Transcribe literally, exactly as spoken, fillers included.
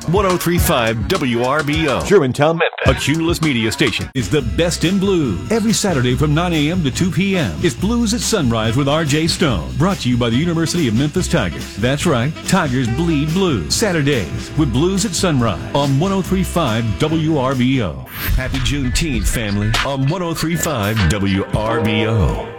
one oh three point five W R B O. Germantown, A Cumulus Media Station is the best in blues. Every Saturday from nine a.m. to two p.m. It's Blues at Sunrise with R J Stone. Brought to you by the University of Memphis Tigers. That's right, Tigers bleed blues. Saturdays with Blues at Sunrise on one oh three point five W R B O. Happy Juneteenth, family, on one oh three point five W R B O.